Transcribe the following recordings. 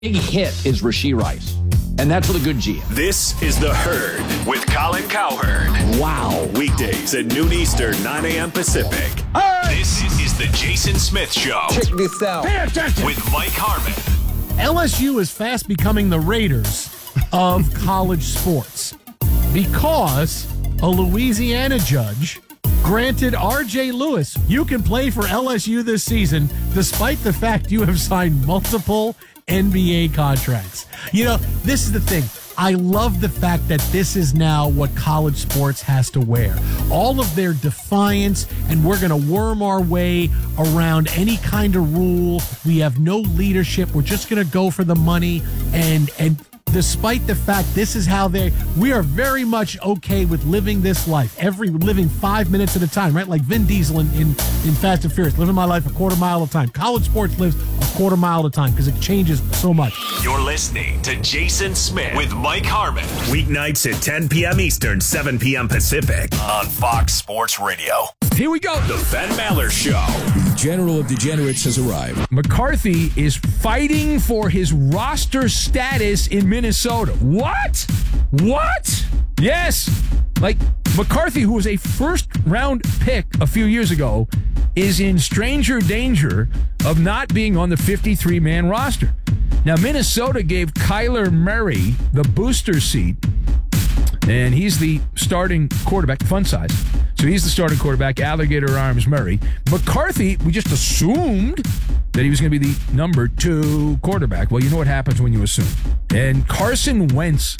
big hit is Rashee Rice. And that's with a good GM. This is The Herd with Colin Cowherd. Wow. Weekdays at noon Eastern, 9 a.m. Pacific. This is the Jason Smith Show. Check this out. Pay attention. With Mike Harmon. LSU is fast becoming the Raiders of college sports because a Louisiana judge granted R.J. Lewis, you can play for LSU this season despite the fact you have signed multiple NBA contracts. You know, this is the thing. I love the fact that this is now what college sports has to wear. All of their defiance, and we're going to worm our way around any kind of rule. We have no leadership. We're just going to go for the money. And despite the fact this is how we are very much okay with living this life. Living 5 minutes at a time, right? Like Vin Diesel in Fast and Furious, living my life a quarter mile at a time. College sports lives a quarter mile at a time because it changes so much. You're listening to Jason Smith with Mike Harmon. Weeknights at 10 p.m. Eastern, 7 p.m. Pacific on Fox Sports Radio. Here we go. The Ben Maller Show. The General of Degenerates has arrived. McCarthy is fighting for his roster status in Minnesota. What? Yes. Like, McCarthy, who was a first-round pick a few years ago, is in stranger danger of not being on the 53-man roster. Now, Minnesota gave Kyler Murray the booster seat, and he's the starting quarterback, fun size. So he's the starting quarterback, Alligator Arms Murray. McCarthy, we just assumed that he was going to be the number 2 quarterback. Well, you know what happens when you assume. And Carson Wentz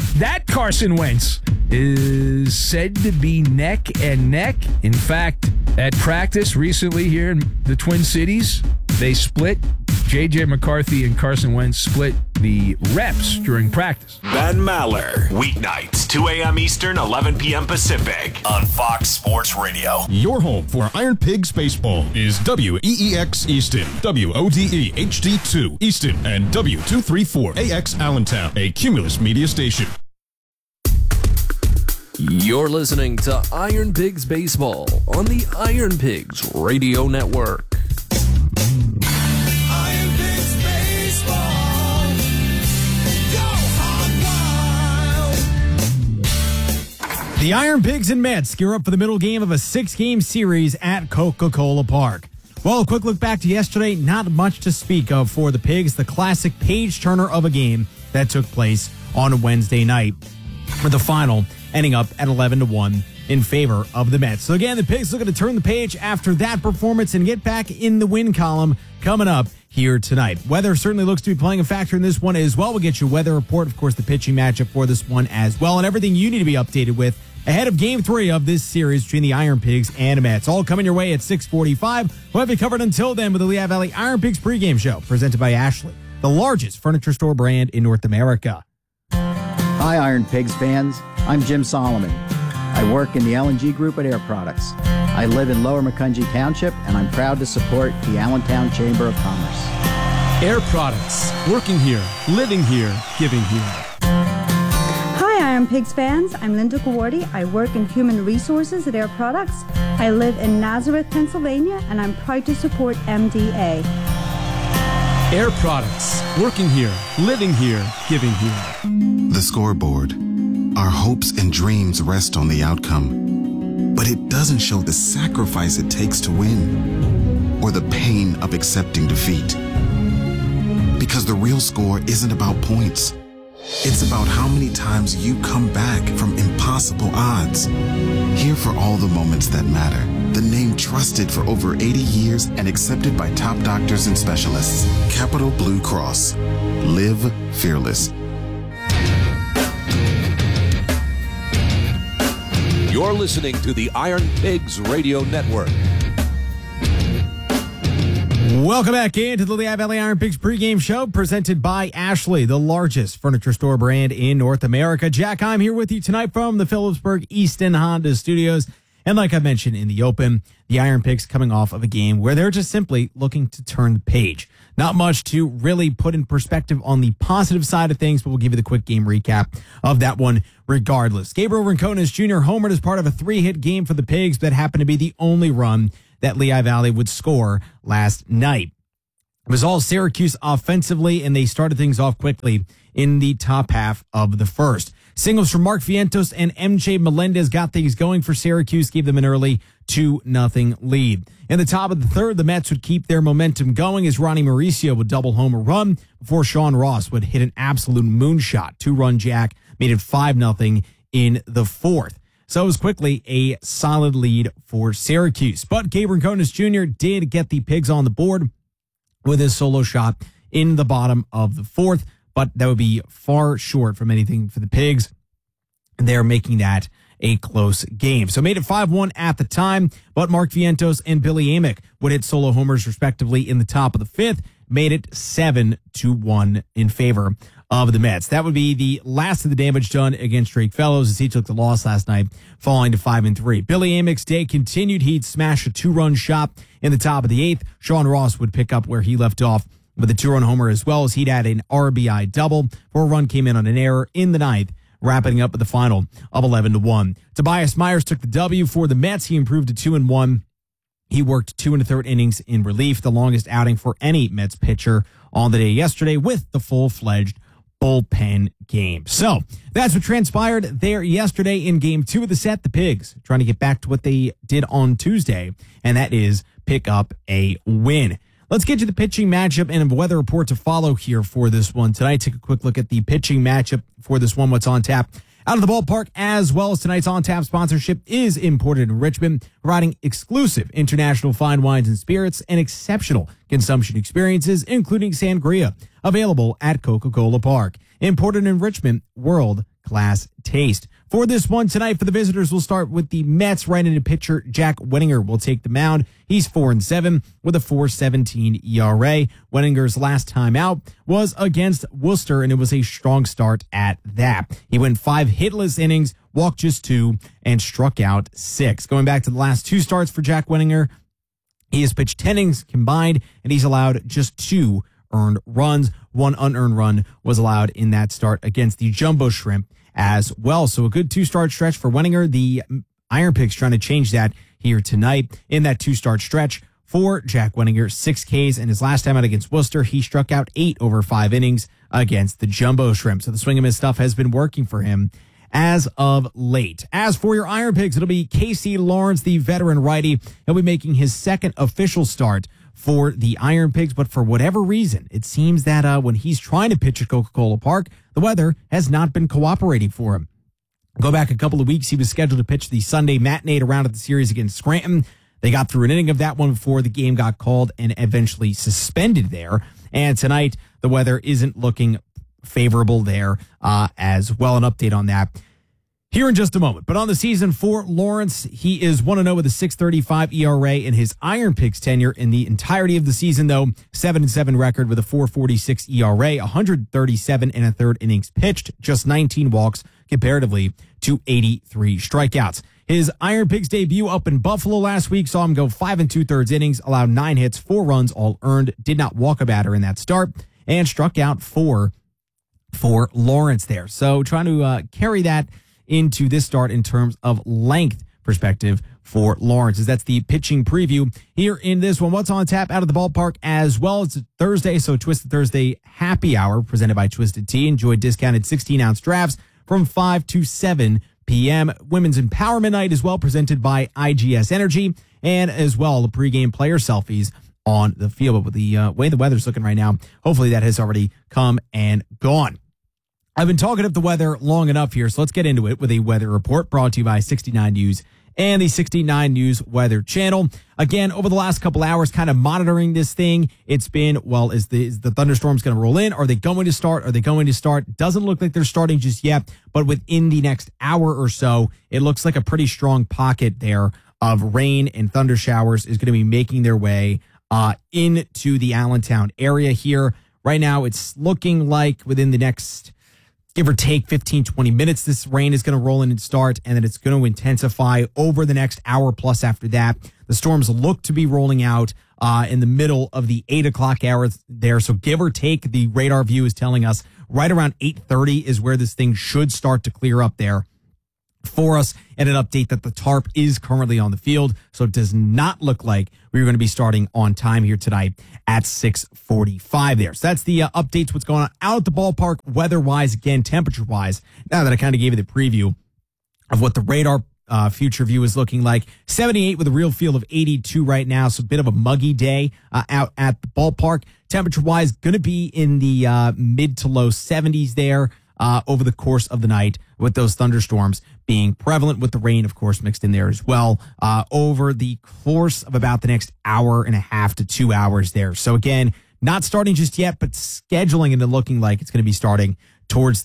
is said to be neck and neck. In fact, at practice recently here in the Twin Cities, they split. J.J. McCarthy and Carson Wentz split the reps during practice. Ben Maller. Weeknights, 2 a.m. Eastern, 11 p.m. Pacific on Fox Sports Radio. Your home for Iron Pigs Baseball is WEEX Easton, WODE HD2 Easton, and W234AX Allentown, a Cumulus media station. You're listening to Iron Pigs Baseball on the Iron Pigs Radio Network. Iron Pigs Baseball. Go hog wild. The Iron Pigs and Mets gear up for the middle game of a 6-game series at Coca-Cola Park. Well, a quick look back to yesterday, not much to speak of for the Pigs. The classic page-turner of a game that took place on a Wednesday night, with the final ending up at 11-1 in favor of the Mets. So again, the Pigs looking to turn the page after that performance and get back in the win column coming up here tonight. Weather certainly looks to be playing a factor in this one as well. We'll get you a weather report, of course, the pitching matchup for this one as well, and everything you need to be updated with ahead of Game 3 of this series between the Iron Pigs and Mets. All coming your way at 6:45. We'll have you covered until then with the Lehigh Valley Iron Pigs pregame show presented by Ashley, the largest furniture store brand in North America. Hi, Iron Pigs fans. I'm Jim Solomon. I work in the L&G Group at Air Products. I live in Lower Macungie Township, and I'm proud to support the Allentown Chamber of Commerce. Air Products. Working here, living here, giving here. Hi, Iron Pigs fans. I'm Linda Gawardi. I work in Human Resources at Air Products. I live in Nazareth, Pennsylvania, and I'm proud to support MDA. Air Products. Working here, living here, giving here. The scoreboard. Our hopes and dreams rest on the outcome, but it doesn't show the sacrifice it takes to win or the pain of accepting defeat. Because the real score isn't about points. It's about how many times you come back from impossible odds. Here for all the moments that matter. The name trusted for over 80 years and accepted by top doctors and specialists. Capital Blue Cross. Live fearless. You're listening to the Iron Pigs Radio Network. Welcome back into the Lehigh Valley Iron Pigs pregame show presented by Ashley, the largest furniture store brand in North America. Jack, I'm here with you tonight from the Phillipsburg Easton Honda Studios. And like I mentioned in the open, the Iron Pigs coming off of a game where they're just simply looking to turn the page. Not much to really put in perspective on the positive side of things, but we'll give you the quick game recap of that one regardless. Gabriel Rincones Jr. homered as part of a 3-hit game for the Pigs that happened to be the only run that Lehigh Valley would score last night. It was all Syracuse offensively, and they started things off quickly in the top half of the first. Singles from Mark Vientos and MJ Melendez got things going for Syracuse, gave them an early 2-0 lead. In the top of the third, the Mets would keep their momentum going as Ronnie Mauricio would double home a run before Sean Ross would hit an absolute moonshot. 2-run jack made it 5-0 in the fourth. So it was quickly a solid lead for Syracuse. But Gabe Rincones Jr. did get the Pigs on the board with his solo shot in the bottom of the fourth, but that would be far short from anything for the Pigs. They're making that a close game. So made it 5-1 at the time, but Mark Vientos and Billy Amick would hit solo homers respectively in the top of the fifth, made it 7-1 in favor of the Mets. That would be the last of the damage done against Drake Fellows as he took the loss last night, falling to 5-3. Billy Amick's day continued. He'd smash a 2-run shot in the top of the eighth. Sean Ross would pick up where he left off with a 2-run homer, as well as he'd add an RBI double. 4 run came in on an error in the ninth, wrapping up with the final of 11-1. Tobias Myers took the W for the Mets. He improved to 2-1. He worked 2 1/3 innings in relief, the longest outing for any Mets pitcher on the day yesterday with the full-fledged bullpen game. So that's what transpired there yesterday in game 2 of the set. The Pigs trying to get back to what they did on Tuesday, and that is pick up a win. Let's get to the pitching matchup and a weather report to follow here for this one tonight. Take a quick look at the pitching matchup for this one, what's on tap out of the ballpark, as well as tonight's on-tap sponsorship is Imported in Richmond, providing exclusive international fine wines and spirits and exceptional consumption experiences, including sangria, available at Coca-Cola Park. Imported in Richmond, world-class taste. For this one tonight, for the visitors, we'll start with the Mets. Right-handed pitcher Jack Wenninger will take the mound. He's 4-7 with a 4.17 ERA. Wenninger's last time out was against Worcester, and it was a strong start at that. He went 5 hitless innings, walked just 2, and struck out 6. Going back to the last 2 starts for Jack Wenninger, he has pitched 10 innings combined, and he's allowed just 2 earned runs. 1 unearned run was allowed in that start against the Jumbo Shrimp as well. So a good 2-start stretch for Wenninger. The Iron Pigs trying to change that here tonight in that 2-start stretch for Jack Wenninger. 6 Ks, and his last time out against Worcester, he struck out 8 over 5 innings against the Jumbo Shrimp. So the swing and miss stuff has been working for him as of late. As for your Iron Pigs, it'll be Casey Lawrence, the veteran righty. He'll be making his second official start for the Iron Pigs, but for whatever reason, it seems that when he's trying to pitch at Coca-Cola Park, the weather has not been cooperating for him. Go back a couple of weeks, he was scheduled to pitch the Sunday matinee to round out the series against Scranton. They got through an inning of that one before the game got called and eventually suspended there. And tonight, the weather isn't looking favorable there as well. An update on that here in just a moment. But on the season for Lawrence, he is 1-0 with a 6.35 ERA in his Iron Pigs tenure. In the entirety of the season, though, 7-7 record with a 4.46 ERA, 137 1/3 innings pitched, just 19 walks comparatively to 83 strikeouts. His Iron Pigs debut up in Buffalo last week saw him go 5 2/3 innings, allowed 9 hits, 4 runs, all earned, did not walk a batter in that start, and struck out 4 for Lawrence there. So trying to carry that into this start in terms of length perspective for Lawrence, as that's the pitching preview here in this one. What's on tap out of the ballpark as well? It's Thursday, so Twisted Thursday happy hour presented by Twisted Tea. Enjoy discounted 16-ounce drafts from 5 to 7 p.m. Women's Empowerment Night as well, presented by IGS Energy, and as well the pregame player selfies on the field. But with the way the weather's looking right now, hopefully that has already come and gone. I've been talking up the weather long enough here, so let's get into it with a weather report brought to you by 69 News and the 69 News Weather Channel. Again, over the last couple hours, kind of monitoring this thing. It's been, well, is the thunderstorms going to roll in? Are they going to start? Are they going to start? Doesn't look like they're starting just yet, but within the next hour or so, it looks like a pretty strong pocket there of rain and thunder showers is going to be making their way into the Allentown area here. Right now, it's looking like within the next, give or take 15, 20 minutes, this rain is going to roll in and start, and then it's going to intensify over the next hour plus after that. The storms look to be rolling out in the middle of the 8 o'clock hour there. So give or take, the radar view is telling us right around 8:30 is where this thing should start to clear up there for us, and an update that the tarp is currently on the field, so it does not look like we're going to be starting on time here tonight at 6:45 there. So that's the updates, what's going on out at the ballpark, weather-wise, again, temperature-wise. Now that I kind of gave you the preview of what the radar future view is looking like. 78 with a real feel of 82 right now, so a bit of a muggy day out at the ballpark. Temperature-wise, going to be in the mid to low 70s there over the course of the night, with those thunderstorms being prevalent, with the rain, of course, mixed in there as well, over the course of about the next hour and a half to 2 hours there. So again, not starting just yet, but scheduling and looking like it's going to be starting towards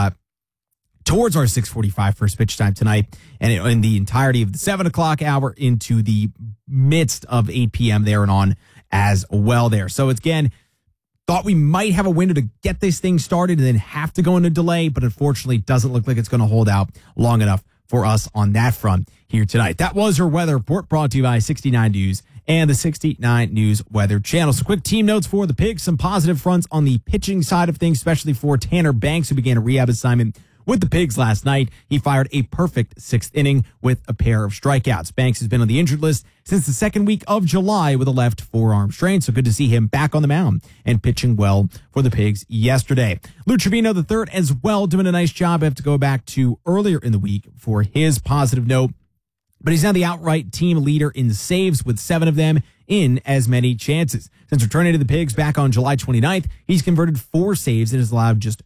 our 6:45 first pitch time tonight, and in the entirety of the 7 o'clock hour into the midst of 8 p.m. there and on as well there. So it's, again, thought we might have a window to get this thing started and then have to go into delay, but unfortunately doesn't look like it's going to hold out long enough for us on that front here tonight. That was your weather report, brought to you by 69 News and the 69 News Weather Channel. So quick team notes for the Pigs. Some positive fronts on the pitching side of things, especially for Tanner Banks, who began a rehab assignment with the Pigs last night. He fired a perfect sixth inning with a pair of strikeouts. Banks has been on the injured list since the second week of July with a left forearm strain, so good to see him back on the mound and pitching well for the Pigs yesterday. Lou Trevino III as well, doing a nice job. I have to go back to earlier in the week for his positive note, but he's now the outright team leader in saves, with 7 of them in as many chances. Since returning to the Pigs back on July 29th, he's converted 4 saves and has allowed just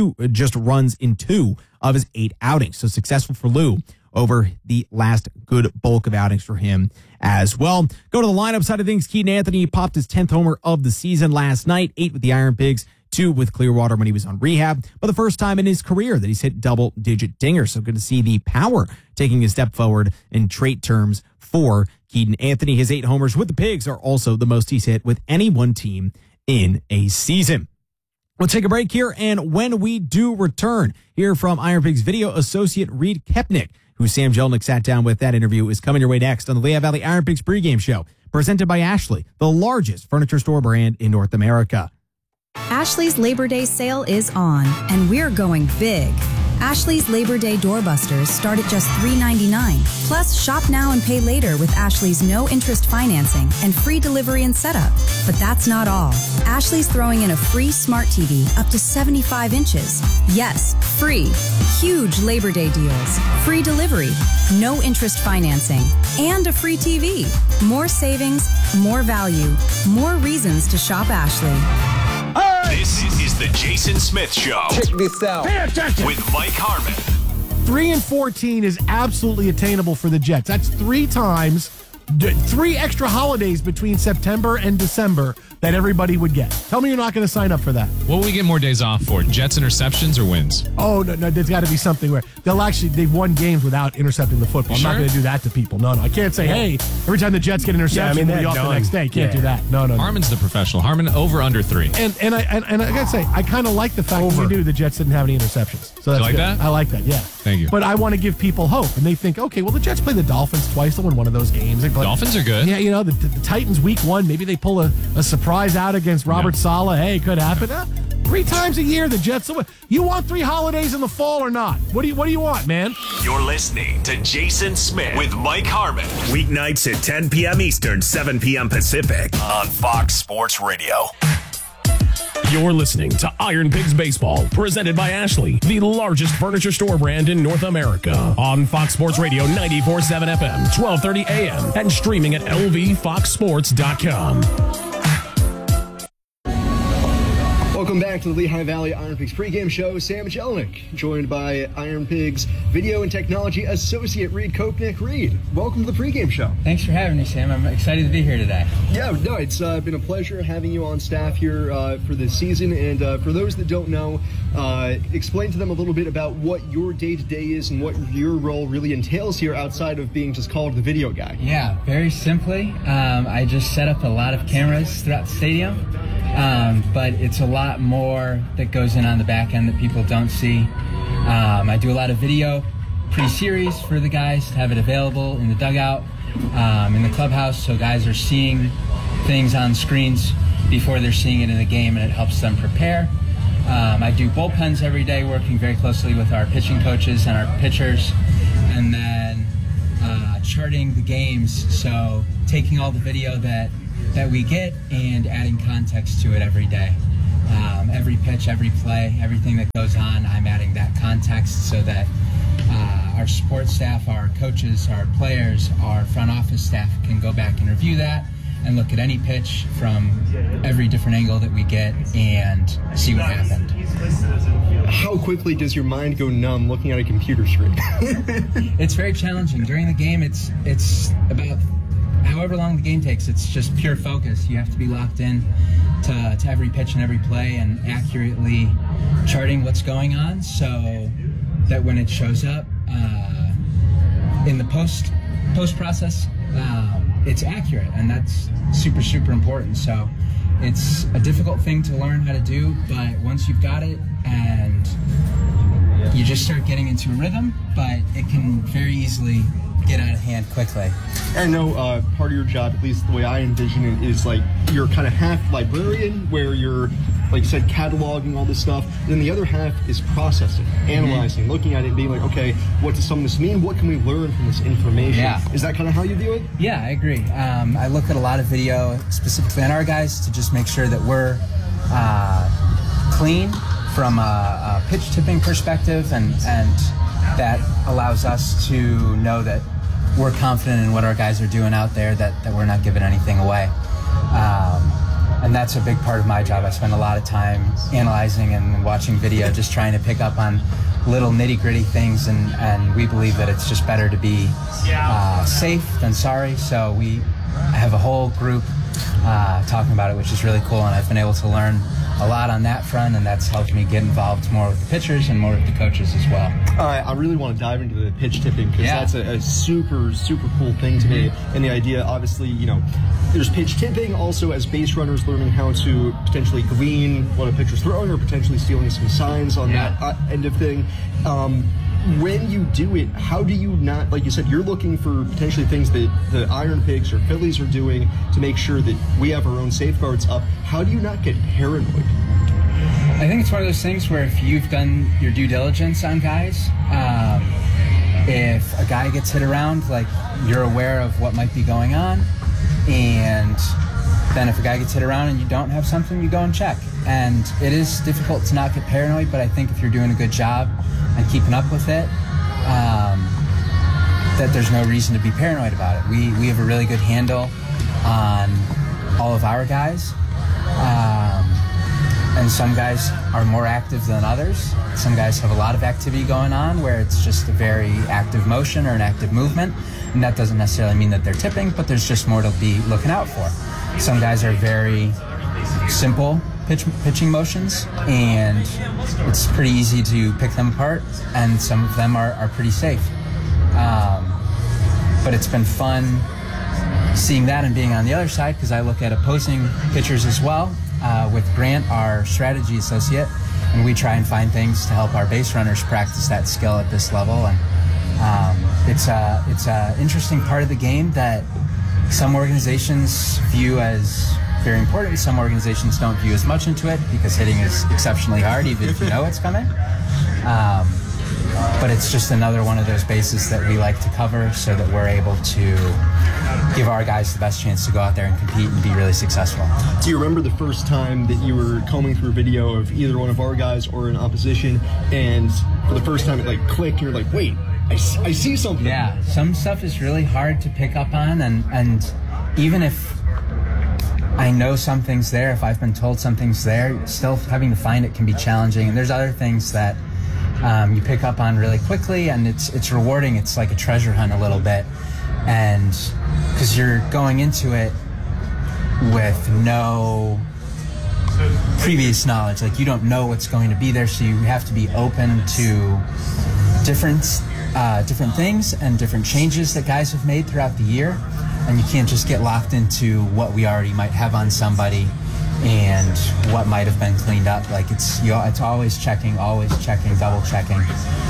runs in 2 of his 8 outings. So successful for Lou over the last good bulk of outings for him as well. Go to the lineup side of things. Keaton Anthony popped his 10th homer of the season last night, 8 with the Iron Pigs, 2 with Clearwater when he was on rehab, but the first time in his career that he's hit double-digit dingers. So good to see the power taking a step forward in trait terms for Keaton Anthony. His 8 homers with the Pigs are also the most he's hit with any one team in a season. We'll take a break here, and when we do return, hear from Iron Pigs video associate Reed Kepnick, who Sam Jelnick sat down with. That interview is coming your way next on the Lehigh Valley Iron Pigs pregame show, presented by Ashley, the largest furniture store brand in North America. Ashley's Labor Day sale is on, and we're going big. Ashley's Labor Day doorbusters start at just $3.99. Plus, shop now and pay later with Ashley's no-interest financing and free delivery and setup. But that's not all. Ashley's throwing in a free smart TV up to 75 inches. Yes, free. Huge Labor Day deals. Free delivery, no-interest financing, and a free TV. More savings, more value, more reasons to shop Ashley. This is the Jason Smith Show. Check this out. Pay attention. With Mike Harmon. 3-14 is absolutely attainable for the Jets. That's 3 times, 3 extra holidays between September and December that everybody would get. Tell me you're not going to sign up for that. What will we get more days off for? Jets interceptions or wins? Oh, no, there's got to be something where they've won games without intercepting the football. I'm not going to do that to people. No, I can't say, hey, every time the Jets get an interception, we'll be off the next day. Can't do that. No. Harmon's the professional. Harmon over under 3. And I got to say, I kind of like the fact that we knew the Jets didn't have any interceptions. So that's you like good. that? I like that, yeah. Thank you. But I want to give people hope. And they think, okay, well, the Jets play the Dolphins twice. They'll win one of those games. Dolphins are good. Yeah, the Titans week 1, maybe they pull a surprise out against Robert Saleh. Hey, it could happen. 3 times a year, the Jets will win. You want 3 holidays in the fall or not? What do you want, man? You're listening to Jason Smith with Mike Harmon. Weeknights at 10 p.m. Eastern, 7 p.m. Pacific on Fox Sports Radio. You're listening to Iron Pigs Baseball, presented by Ashley, the largest furniture store brand in North America. On Fox Sports Radio 94.7 FM, 12:30 a.m., and streaming at lvfoxsports.com. Welcome back to the Lehigh Valley Iron Pigs pregame show. Sam Jelnick, joined by Iron Pigs video and technology associate Reed Kopnick. Reed, welcome to the pregame show. Thanks for having me, Sam. I'm excited to be here today. Yeah, no, it's been a pleasure having you on staff here for this season. And for those that don't know, explain to them a little bit about what your day-to-day is and what your role really entails here outside of being just called the video guy. Yeah, very simply, I just set up a lot of cameras throughout the stadium. But it's a lot more that goes in on the back end that people don't see. I do a lot of video pre-series for the guys to have it available in the dugout, in the clubhouse, so guys are seeing things on screens before they're seeing it in the game, and it helps them prepare. I do bullpens every day, working very closely with our pitching coaches and our pitchers. and then charting the games. So taking all the video that we get and adding context to it every day. Every pitch, every play, everything that goes on, I'm adding that context so that our support staff, our coaches, our players, our front office staff can go back and review that and look at any pitch from every different angle that we get and see what happened. How quickly does your mind go numb looking at a computer screen? It's very challenging. During the game, it's about however long the game takes. It's just pure focus. You have to be locked in to every pitch and every play and accurately charting what's going on so that when it shows up in the post process, it's accurate, and that's super, super important. So it's a difficult thing to learn how to do, but once you've got it and you just start getting into a rhythm, but it can very easily get out of hand quickly. I know part of your job, at least the way I envision it, is like you're kind of half librarian, where you're, like you said, cataloging all this stuff. Then the other half is processing, analyzing, looking at it, and being like, okay, what does some of this mean? What can we learn from this information? Yeah. Is that kind of how you view it? Yeah, I agree. I look at a lot of video, specifically on our guys, to just make sure that we're clean from a pitch tipping perspective, and that allows us to know that we're confident in what our guys are doing out there, that we're not giving anything away. And that's a big part of my job. I spend a lot of time analyzing and watching video, just trying to pick up on little nitty-gritty things, and we believe that it's just better to be safe than sorry. So we have a whole group talking about it, which is really cool, and I've been able to learn a lot on that front, and that's helped me get involved more with the pitchers and more with the coaches as well. All right, I really want to dive into the pitch tipping, because that's a super, super cool thing to me. And the idea, obviously, you know, there's pitch tipping, also as base runners learning how to potentially glean what a pitcher's throwing or potentially stealing some signs on that end of thing. When you do it, how do you not, like you said, you're looking for potentially things that the Iron Pigs or Phillies are doing to make sure that we have our own safeguards up. How do you not get paranoid? I think it's one of those things where if you've done your due diligence on guys, if a guy gets hit around, like, you're aware of what might be going on, and then if a guy gets hit around and you don't have something, you go and check. And it is difficult to not get paranoid, but I think if you're doing a good job and keeping up with it, that there's no reason to be paranoid about it. We have a really good handle on all of our guys. And some guys are more active than others. Some guys have a lot of activity going on where it's just a very active motion or an active movement. And that doesn't necessarily mean that they're tipping, but there's just more to be looking out for. Some guys are very simple pitching motions, and it's pretty easy to pick them apart, and some of them are pretty safe. But it's been fun seeing that and being on the other side, because I look at opposing pitchers as well with Grant, our strategy associate, and we try and find things to help our base runners practice that skill at this level. And it's a interesting part of the game that some organizations view as very important. Some organizations don't view as much into it, because hitting is exceptionally hard, even if you know it's coming. But it's just another one of those bases that we like to cover so that we're able to give our guys the best chance to go out there and compete and be really successful. Do you remember the first time that you were combing through a video of either one of our guys or an opposition, and for the first time it like clicked and you're like, wait, I see something? Yeah, some stuff is really hard to pick up on, and even if I know something's there, if I've been told something's there, still having to find it can be challenging. And there's other things that you pick up on really quickly, and it's rewarding. It's like a treasure hunt a little bit, and because you're going into it with no previous knowledge, like you don't know what's going to be there, so you have to be open to different things and different changes that guys have made throughout the year, and you can't just get locked into what we already might have on somebody and what might have been cleaned up. Like it's always checking, double checking.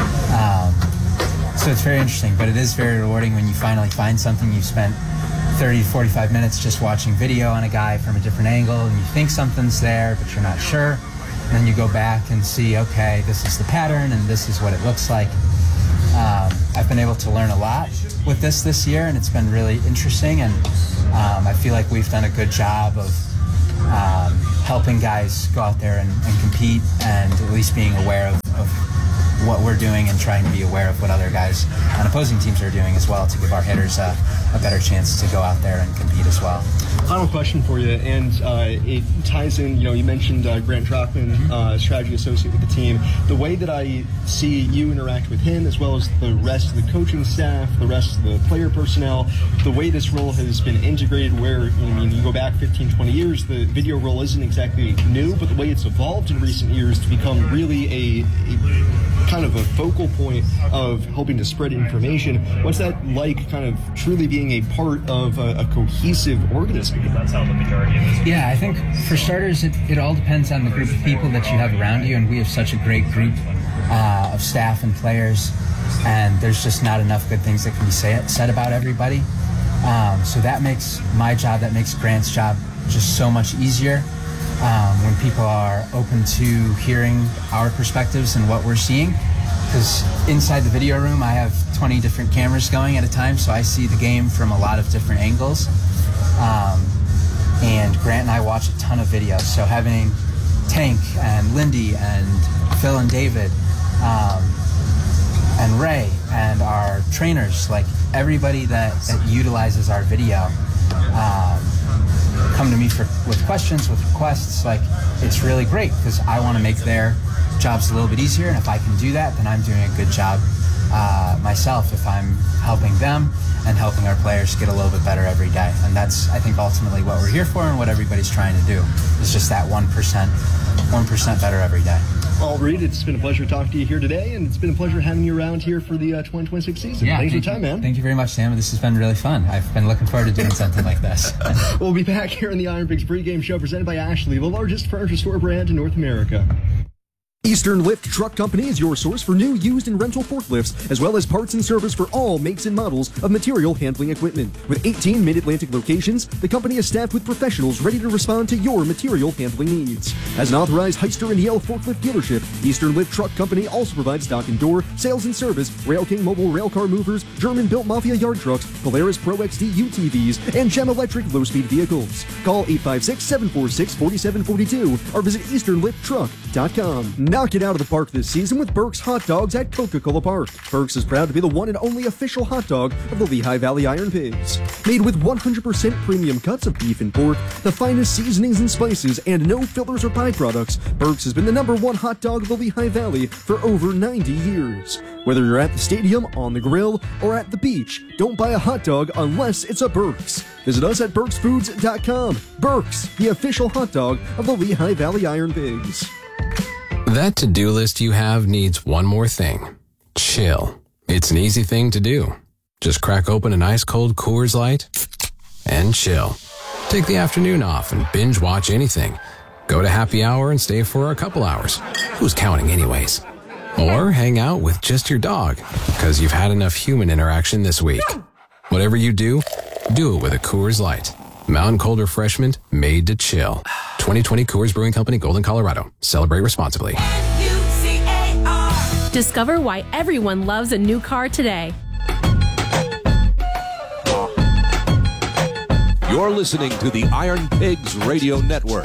So it's very interesting, but it is very rewarding when you finally find something. You've spent 30 to 45 minutes just watching video on a guy from a different angle, and you think something's there, but you're not sure. And then you go back and see, okay, this is the pattern, and this is what it looks like. I've been able to learn a lot with this year, and it's been really interesting. And I feel like we've done a good job of helping guys go out there and compete, and at least being aware of what we're doing and trying to be aware of what other guys on opposing teams are doing as well, to give our hitters a better chance to go out there and compete as well. Final question for you, and it ties in, you mentioned Grant Trockman, strategy associate with the team. The way that I see you interact with him, as well as the rest of the coaching staff, the rest of the player personnel, the way this role has been integrated, where you go back 15, 20 years, the video role isn't exactly new, but the way it's evolved in recent years to become really a kind of a focal point of helping to spread information. What's that like, kind of truly being a part of a cohesive organism? That's how the majority of this. Yeah, I think for starters, it all depends on the group of people that you have around you, and we have such a great group of staff and players, and there's just not enough good things that can be said about everybody. So that makes my job, that makes Grant's job just so much easier. When people are open to hearing our perspectives and what we're seeing, because inside the video room I have 20 different cameras going at a time, so I see the game from a lot of different angles, and Grant and I watch a ton of videos, so having Tank and Lindy and Phil and David and Ray and our trainers, like everybody that utilizes our video, come to me with questions, with requests. Like, it's really great, because I want to make their jobs a little bit easier, and if I can do that, then I'm doing a good job myself, if I'm helping them and helping our players get a little bit better every day. And that's, I think, ultimately what we're here for, and what everybody's trying to do, is just that 1% better every day. Well, Reed, it's been a pleasure talking to you here today, and it's been a pleasure having you around here for the 2026 season. Yeah, Thanks for your time, man. Thank you very much, Sam. This has been really fun. I've been looking forward to doing something like this. We'll be back here in the Iron Pigs pregame show, presented by Ashley, the largest furniture store brand in North America. Eastern Lift Truck Company is your source for new, used, and rental forklifts, as well as parts and service for all makes and models of material handling equipment. With 18 Mid-Atlantic locations, the company is staffed with professionals ready to respond to your material handling needs. As an authorized Hyster and Yale forklift dealership, Eastern Lift Truck Company also provides dock and door, sales and service, Rail King mobile railcar movers, German-built Mafia yard trucks, Polaris Pro XD UTVs, and Gem Electric low-speed vehicles. Call 856-746-4742 or visit easternlifttruck.com. Knock it out of the park this season with Burke's Hot Dogs at Coca-Cola Park. Burke's is proud to be the one and only official hot dog of the Lehigh Valley Iron Pigs. Made with 100% premium cuts of beef and pork, the finest seasonings and spices, and no fillers or byproducts, Burke's has been the #1 hot dog of the Lehigh Valley for over 90 years. Whether you're at the stadium, on the grill, or at the beach, don't buy a hot dog unless it's a Burke's. Visit us at burksfoods.com. Burke's, the official hot dog of the Lehigh Valley Iron Pigs. That to-do list you have needs one more thing. Chill. It's an easy thing to do. Just crack open an ice-cold Coors Light and chill. Take the afternoon off and binge watch anything. Go to happy hour and stay for a couple hours. Who's counting anyways? Or hang out with just your dog, because you've had enough human interaction this week. Whatever you do it with a Coors Light. Mountain Cold Refreshment made to chill. 2020 Coors Brewing Company, Golden, Colorado. Celebrate responsibly. Discover why everyone loves a new car today. You're listening to the Iron Pigs Radio Network.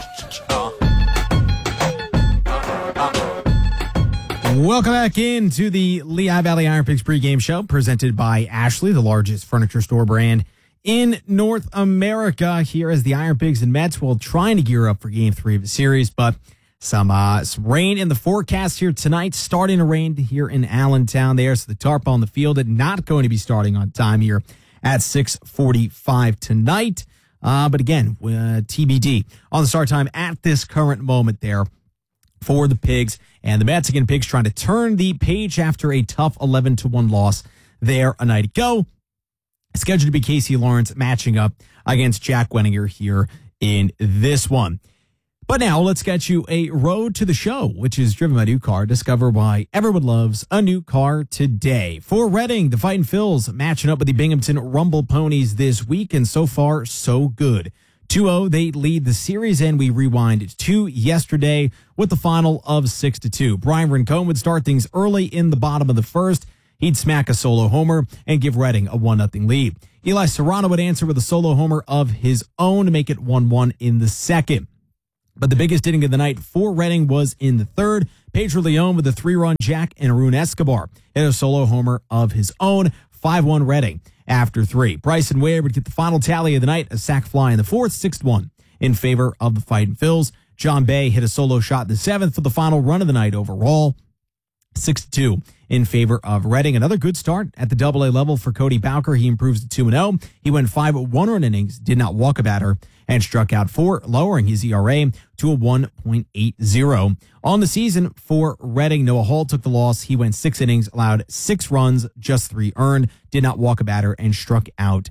Welcome back into the Lehigh Valley Iron Pigs pregame show, presented by Ashley, the largest furniture store brand in North America. Here as the Iron Pigs and Mets will trying to gear up for Game 3 of the series, but some rain in the forecast here tonight, starting to rain here in Allentown there, so the tarp on the field is not going to be starting on time here at 6:45 tonight. But again, TBD on the start time at this current moment there for the Pigs. And the Mets, again, Pigs trying to turn the page after a tough 11-1 loss there a night ago. Scheduled to be Casey Lawrence matching up against Jack Wenninger here in this one. But now let's get you a road to the show, which is driven by New Car. Discover why everyone loves a new car today. For Reading, the Fightin' Phils matching up with the Binghamton Rumble Ponies this week, and so far, so good. 2-0, they lead the series, and we rewind to yesterday with the final of 6-2. Brian Rincon would start things early in the bottom of the first. He'd smack a solo homer and give Reading a 1-0 lead. Eli Serrano would answer with a solo homer of his own to make it 1-1 in the second. But the biggest inning of the night for Reading was in the third. Pedro Leon with a 3-run jack, and Arun Escobar hit a solo homer of his own. 5-1 Reading after 3. Bryson Ware would get the final tally of the night, a sac fly in the fourth, 6-1 in favor of the Fightin' Phils. John Bay hit a solo shot in the seventh for the final run of the night overall, 6-2 in favor of Reading. Another good start at the AA level for Cody Bowker. He improves to 2-0. He went 5 1-run innings, did not walk a batter, and struck out 4, lowering his ERA to a 1.80. On the season for Reading, Noah Hall took the loss. He went 6 innings, allowed 6 runs, just 3 earned, did not walk a batter, and struck out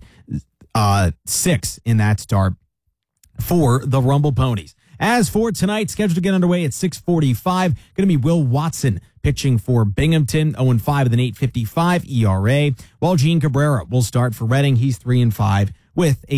6 in that start for the Rumble Ponies. As for tonight, scheduled to get underway at 6:45, going to be Will Watson pitching for Binghamton, 0-5 with an 8.55 ERA, while Gene Cabrera will start for Reading. He's 3-5 with a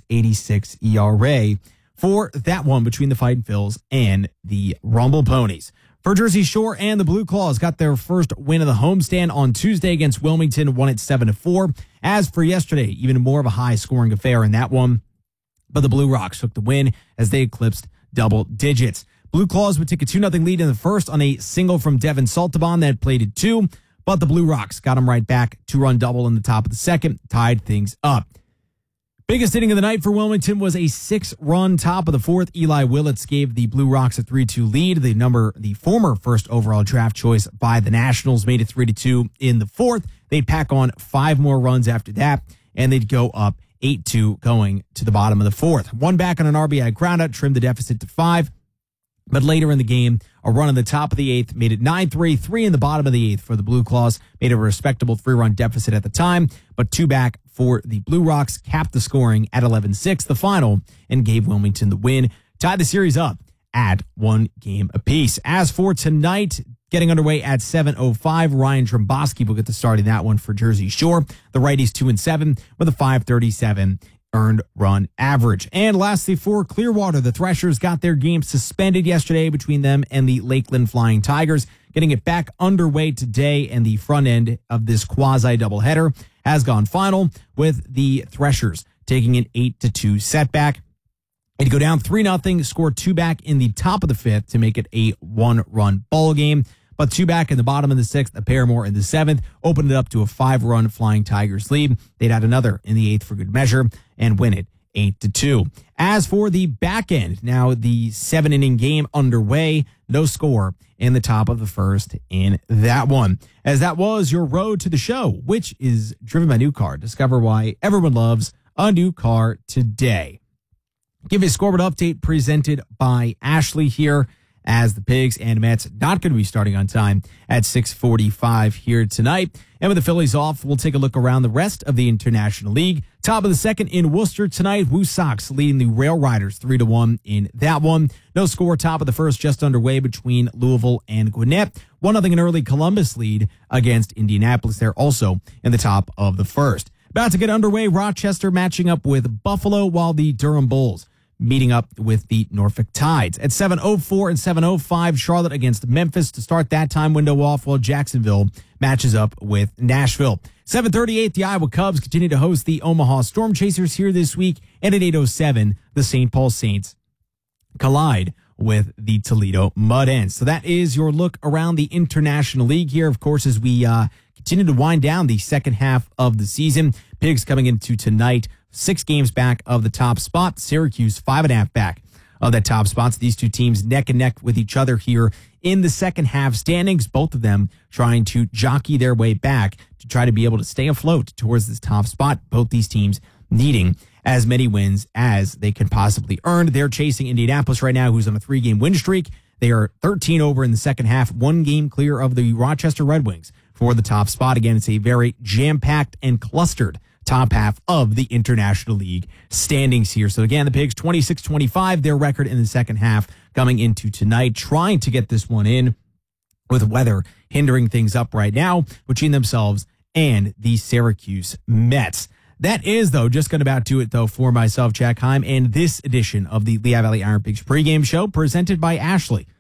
6.86 ERA for that one between the Fightin' Phils and the Rumble Ponies. For Jersey Shore and the Blue Claws got their first win of the homestand on Tuesday against Wilmington, won it 7-4. As for yesterday, even more of a high-scoring affair in that one, but the Blue Rocks took the win as they eclipsed double digits. Blue Claws would take a 2-0 lead in the first on a single from Devin Saltabon that plated 2, but the Blue Rocks got them right back. 2-run double in the top of the second, tied things up. Biggest inning of the night for Wilmington was a 6-run top of the fourth. Eli Willits gave the Blue Rocks a 3-2 lead. The former first overall draft choice by the Nationals made it 3-2 in the fourth. They'd pack on 5 more runs after that, and they'd go up 8-2 going to the bottom of the fourth. One back on an RBI groundout, trimmed the deficit to 5. But later in the game, a run in the top of the eighth made it 9-3, 3 in the bottom of the eighth for the Blue Claws, made it a respectable 3-run deficit at the time, but 2 back for the Blue Rocks, capped the scoring at 11-6, the final, and gave Wilmington the win, tied the series up at 1 game apiece. As for tonight, getting underway at 7:05, Ryan Tromboski will get the start in that one for Jersey Shore. The righties 2-7 with a 5.37 earned run average. And lastly, for Clearwater, the Threshers got their game suspended yesterday between them and the Lakeland Flying Tigers, getting it back underway today, and the front end of this quasi-doubleheader has gone final with the Threshers taking an 8-2 setback. It'd go down 3-0, score 2 back in the top of the fifth to make it a 1-run ball game. But 2 back in the bottom of the sixth, a pair more in the seventh, opened it up to a 5-run Flying Tigers lead. They'd add another in the eighth for good measure and win it 8-2. As for the back end, now the 7-inning game underway, no score in the top of the first in that one. As that was your road to the show, which is driven by New Car. Discover why everyone loves a new car today. Give you a scoreboard update presented by Ashley here, as the Pigs and Mets not going to be starting on time at 6:45 here tonight. And with the Phillies off, we'll take a look around the rest of the International League. Top of the second in Worcester tonight, Woo Sox leading the Rail Riders 3-1 in that one. No score, top of the first just underway between Louisville and Gwinnett. 1-0 in early Columbus lead against Indianapolis. They're also in the top of the first. About to get underway, Rochester matching up with Buffalo, while the Durham Bulls meeting up with the Norfolk Tides. At 7:04 and 7:05, Charlotte against Memphis to start that time window off, while Jacksonville matches up with Nashville. 7:38, the Iowa Cubs continue to host the Omaha Storm Chasers here this week. And at 8:07, the St. Paul Saints collide with the Toledo Mud Hens. So that is your look around the International League here, of course, as we continue to wind down the second half of the season. Pigs coming into tonight, 6 games back of the top spot. Syracuse 5.5 back of that top spot. So these two teams neck and neck with each other here in the second half standings. Both of them trying to jockey their way back to try to be able to stay afloat towards this top spot. Both these teams needing as many wins as they can possibly earn. They're chasing Indianapolis right now, who's on a 3-game win streak. They are 13 over in the second half, 1 game clear of the Rochester Red Wings for the top spot. Again, it's a very jam-packed and clustered top half of the International League standings here. So again, the Pigs 26-25, their record in the second half coming into tonight, trying to get this one in with weather hindering things up right now between themselves and the Syracuse Mets. That is, though, just going to about do it, though, for myself, Jack Heim, and this edition of the Lehigh Valley Iron Pigs pregame show presented by Ashley,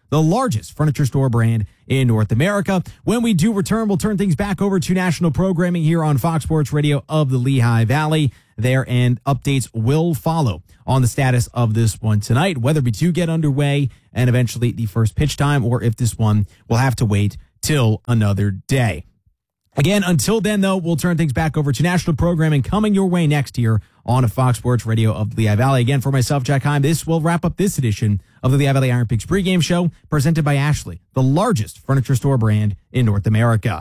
the largest furniture store brand in North America. When we do return, we'll turn things back over to national programming here on Fox Sports Radio of the Lehigh Valley. There, and updates will follow on the status of this one tonight, whether we do get underway and eventually the first pitch time, or if this one will have to wait till another day. Again, until then, though, we'll turn things back over to national programming coming your way next here on Fox Sports Radio of the Lehigh Valley. Again, for myself, Jack Heim, this will wrap up this edition of the Lehigh Valley Iron Pigs pregame show, presented by Ashley, the largest furniture store brand in North America.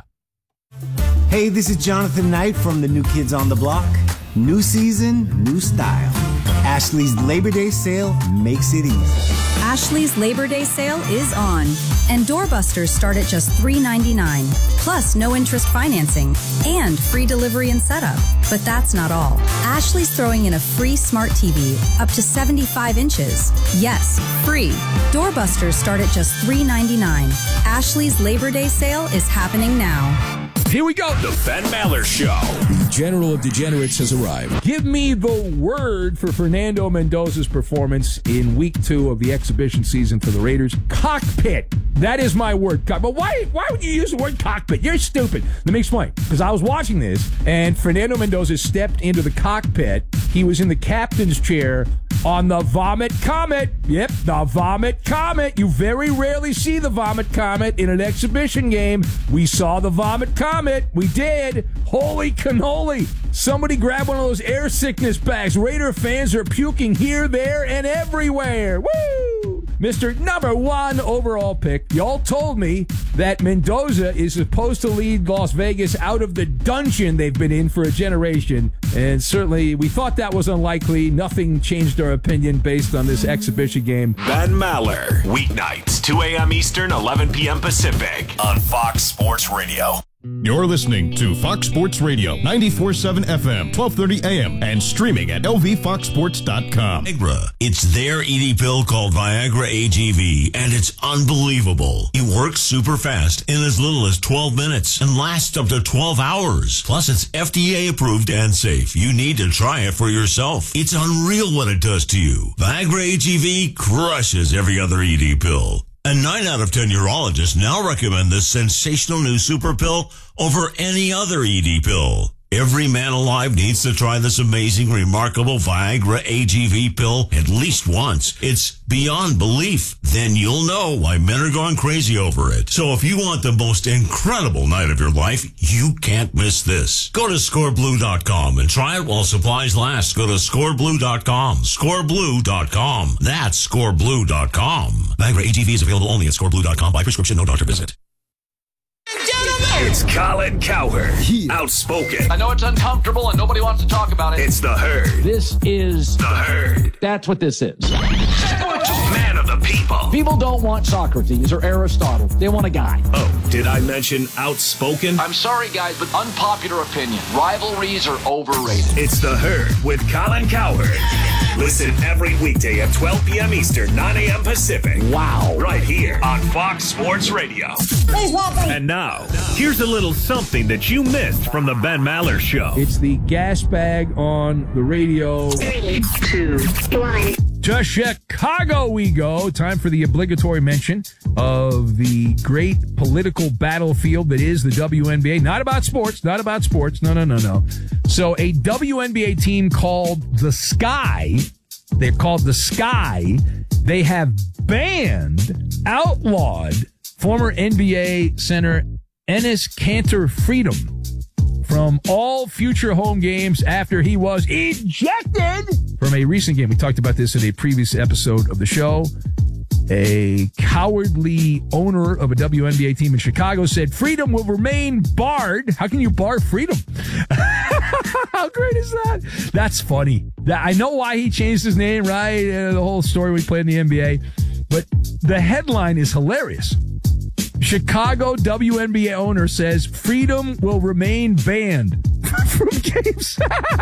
Hey, this is Jonathan Knight from the New Kids on the Block. New season, new style. Ashley's Labor Day sale makes it easy. Ashley's Labor Day sale is on, and doorbusters start at just $3.99, plus no interest financing and free delivery and setup. But that's not all. Ashley's throwing in a free smart TV up to 75 inches. Yes, free. Doorbusters start at just $3.99. Ashley's Labor Day sale is happening now. Here we go. The Ben Maller Show. The General of Degenerates has arrived. Give me the word for Fernando Mendoza's performance in week 2 of the exhibition season for the Raiders. Cockpit. That is my word. But why would you use the word cockpit? You're stupid. Let me explain. Because I was watching this, and Fernando Mendoza stepped into the cockpit. He was in the captain's chair on the Vomit Comet. Yep, the Vomit Comet. You very rarely see the Vomit Comet in an exhibition game. We saw the Vomit Comet. We did. Holy cannoli. Somebody grab one of those air sickness bags. Raider fans are puking here, there, and everywhere. Woo! Mr. Number 1 overall pick. Y'all told me that Mendoza is supposed to lead Las Vegas out of the dungeon they've been in for a generation. And certainly we thought that was unlikely. Nothing changed our opinion based on this exhibition game. Ben Maller. Weeknights, 2 a.m. Eastern, 11 p.m. Pacific on Fox Sports Radio. You're listening to Fox Sports Radio, 94.7 FM, 1230 AM, and streaming at lvfoxsports.com. Viagra. It's their ED pill called Viagra AGV, and it's unbelievable. It works super fast in as little as 12 minutes and lasts up to 12 hours. Plus, it's FDA approved and safe. You need to try it for yourself. It's unreal what it does to you. Viagra AGV crushes every other ED pill. And 9 out of 10 urologists now recommend this sensational new super pill over any other ED pill. Every man alive needs to try this amazing, remarkable Viagra AGV pill at least once. It's beyond belief. Then you'll know why men are going crazy over it. So if you want the most incredible night of your life, you can't miss this. Go to scoreblue.com and try it while supplies last. Go to scoreblue.com. Scoreblue.com. That's scoreblue.com. Viagra AGV is available only at scoreblue.com by prescription, no doctor visit. It's Colin Cowherd. Outspoken. I know it's uncomfortable and nobody wants to talk about it. It's the Herd. This is the Herd. That's what this is. Man of the people. People don't want Socrates or Aristotle. They want a guy. Oh, did I mention outspoken? I'm sorry, guys, but unpopular opinion. Rivalries are overrated. It's the Herd with Colin Cowherd. Listen every weekday at 12 p.m. Eastern, 9 a.m. Pacific. Wow. Right here on Fox Sports Radio. And now, here's a little something that you missed from the Ben Maller Show. It's the gas bag on the radio. 3, 2, 1. To Chicago we go. Time for the obligatory mention of the great political battlefield that is the WNBA. Not about sports. No. So a WNBA team called The Sky, they're called The Sky, they have outlawed former NBA center Enes Kanter Freedom from all future home games after he was ejected from a recent game. We talked about this in a previous episode of the show. A cowardly owner of a WNBA team in Chicago said freedom will remain barred. How can you bar freedom? How great is that? That's funny. I know why he changed his name, right? The whole story we played in the NBA. But the headline is hilarious. Chicago WNBA owner says freedom will remain banned from games.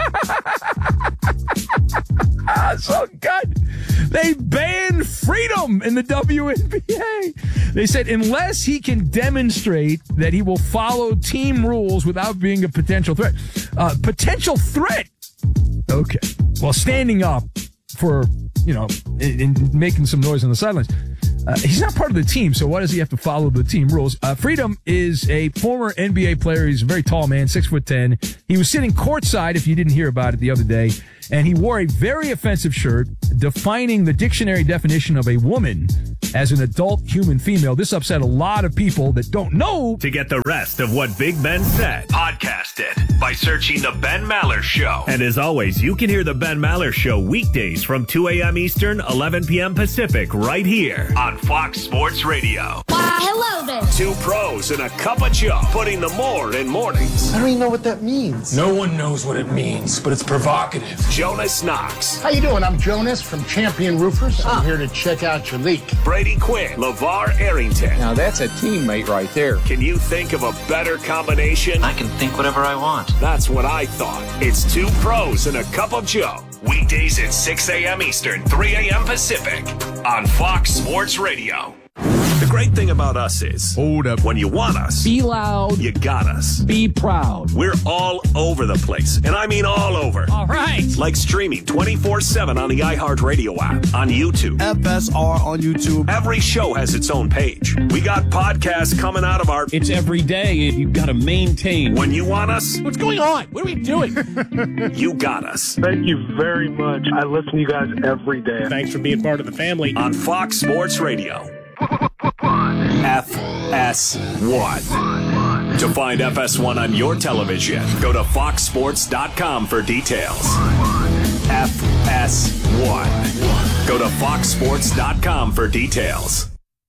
So good. They banned freedom in the WNBA. They said unless he can demonstrate that he will follow team rules without being a potential threat. Potential threat? Okay. Well, standing up for, and making some noise on the sidelines. He's not part of the team, so why does he have to follow the team rules? Freedom is a former NBA player. He's a very tall man, 6'10". He was sitting courtside, if you didn't hear about it the other day, and he wore a very offensive shirt defining the dictionary definition of a woman as an adult human female. This upset a lot of people that don't know. To get the rest of what Big Ben said, podcast it by searching The Ben Maller Show. And as always, you can hear The Ben Maller Show weekdays from 2 a.m. Eastern, 11 p.m. Pacific, right here on Fox Sports Radio. Hello there. Two pros and a cup of Joe, putting the more in mornings. I don't even know what that means. No one knows what it means, but it's provocative. Jonas Knox. How you doing? I'm Jonas from Champion Roofers. I'm here to check out your leak. Brady Quinn. LeVar Arrington. Now that's a teammate right there. Can you think of a better combination? I can think whatever I want. That's what I thought. It's two pros and a cup of Joe. Weekdays at 6 a.m. Eastern, 3 a.m. Pacific on Fox Sports Radio. The great thing about us is, hold up, when you want us, Be loud. you got us. Be proud. We're all over the place, and I mean all over. All right. Like streaming 24/7 on the iHeartRadio app, on YouTube. FSR on YouTube. Every show has its own page. We got podcasts coming out of our... It's every day, and you've got to maintain. When you want us, What's going on? What are we doing? you got us. Thank you very much. I listen to you guys every day. Thanks for being part of the family. On Fox Sports Radio. FS1. To find FS1 on your television, go to foxsports.com for details. FS1. Go to foxsports.com for details.